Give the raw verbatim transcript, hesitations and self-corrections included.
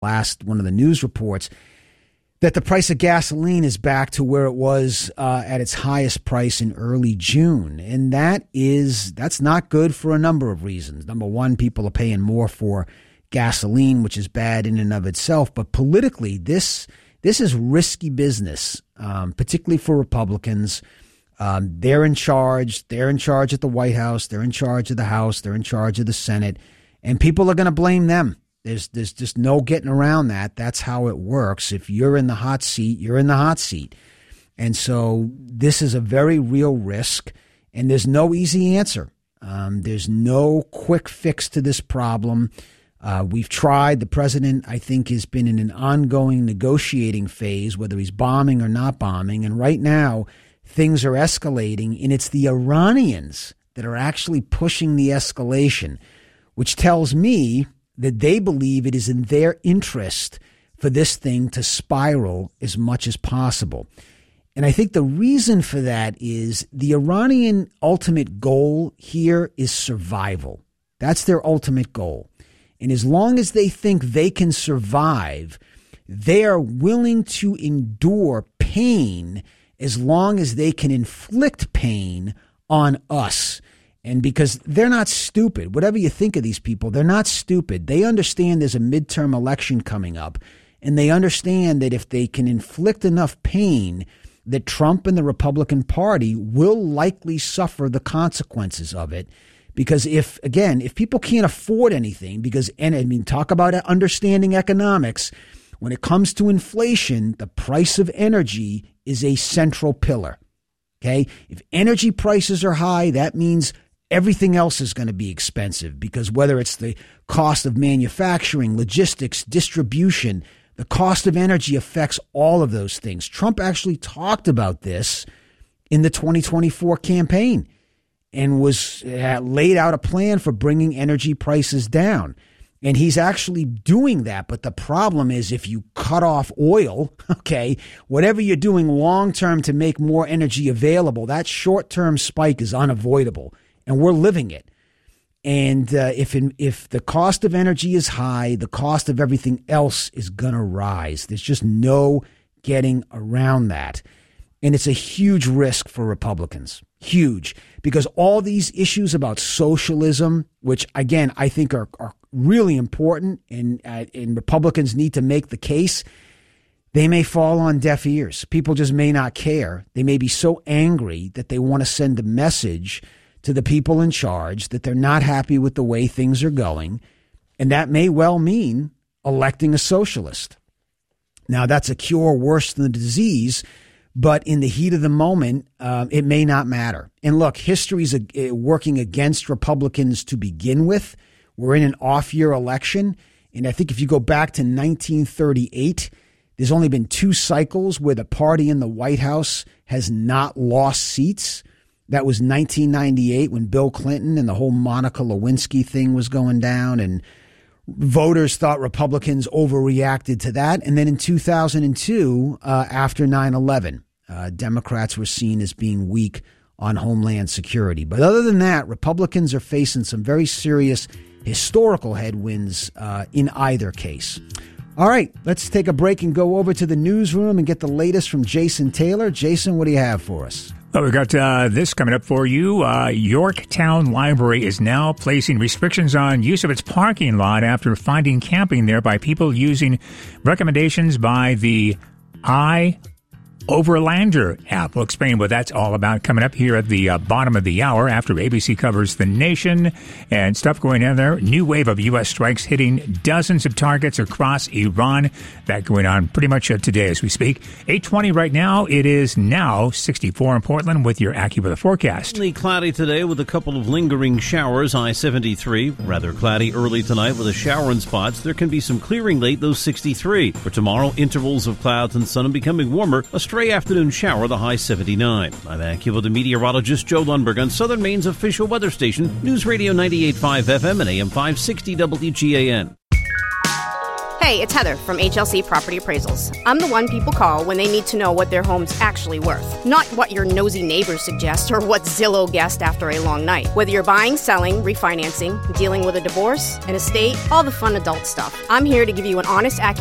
last one of the news reports, that the price of gasoline is back to where it was uh, at its highest price in early June. And that is, that's not good for a number of reasons. Number one, people are paying more for gasoline, which is bad in and of itself. But politically, this this is risky business, um, particularly for Republicans. Um, they're in charge. They're in charge at the White House. They're in charge of the House. They're in charge of the Senate. And people are going to blame them. There's there's just no getting around that. That's how it works. If you're in the hot seat, you're in the hot seat. And so this is a very real risk, and there's no easy answer. Um, there's no quick fix to this problem. Uh, we've tried. The president, I think, has been in an ongoing negotiating phase, whether he's bombing or not bombing. And right now, things are escalating, and it's the Iranians that are actually pushing the escalation, which tells me that they believe it is in their interest for this thing to spiral as much as possible. And I think the reason for that is the Iranian ultimate goal here is survival. That's their ultimate goal. And as long as they think they can survive, they are willing to endure pain as long as they can inflict pain on us. And because they're not stupid, whatever you think of these people, they're not stupid. They understand there's a midterm election coming up, and they understand that if they can inflict enough pain, that Trump and the Republican Party will likely suffer the consequences of it. Because if, again, if people can't afford anything, because, and I mean, talk about understanding economics, when it comes to inflation, the price of energy is a central pillar. Okay? If energy prices are high, that means everything else is going to be expensive, because whether it's the cost of manufacturing, logistics, distribution, the cost of energy affects all of those things. Trump actually talked about this in the twenty twenty-four campaign and was uh, laid out a plan for bringing energy prices down. And he's actually doing that. But the problem is if you cut off oil, okay, whatever you're doing long term to make more energy available, that short term spike is unavoidable. And we're living it. And uh, if in, if the cost of energy is high, the cost of everything else is going to rise. There's just no getting around that. And it's a huge risk for Republicans. Huge. Because all these issues about socialism, which, again, I think are, are really important, and, uh, and Republicans need to make the case, they may fall on deaf ears. People just may not care. They may be so angry that they want to send a message to the people in charge that they're not happy with the way things are going. And that may well mean electing a socialist. Now, that's a cure worse than the disease, but in the heat of the moment, uh, it may not matter. And look, history's a, working against Republicans to begin with. We're in an off-year election. And I think if you go back to nineteen thirty-eight, there's only been two cycles where the party in the White House has not lost seats. That was nineteen ninety-eight when Bill Clinton and the whole Monica Lewinsky thing was going down, and voters thought Republicans overreacted to that. And then in two thousand two, uh, after nine eleven, uh, Democrats were seen as being weak on Homeland Security. But other than that, Republicans are facing some very serious historical headwinds uh, in either case. All right, let's take a break and go over to the newsroom and get the latest from Jason Taylor. Jason, what do you have for us? Well, we've got uh, this coming up for you. Uh, Yorktown Library is now placing restrictions on use of its parking lot after finding camping there by people using recommendations by the I Overlander app. We'll explain what that's all about coming up here at the uh, bottom of the hour after A B C covers the nation and stuff going on there. New wave of U S strikes hitting dozens of targets across Iran. That going on pretty much uh, today as we speak. eight twenty right now. It is now sixty-four in Portland with your AccuWeather forecast. Mainly cloudy today with a couple of lingering showers. I seventy-three. Rather cloudy early tonight with a shower in spots. There can be some clearing late, though sixty-three. For tomorrow, intervals of clouds and sun and becoming warmer. A stray afternoon shower, the high seventy-nine. I'm AccuWeather meteorologist Joe Lundberg on Southern Maine's official weather station, News Radio ninety-eight point five F M and A M five sixty W G A N. Hey, it's Heather from H L C Property Appraisals. I'm the one people call when they need to know what their home's actually worth, not what your nosy neighbors suggest or what Zillow guessed after a long night. Whether you're buying, selling, refinancing, dealing with a divorce, an estate, all the fun adult stuff, I'm here to give you an honest, accurate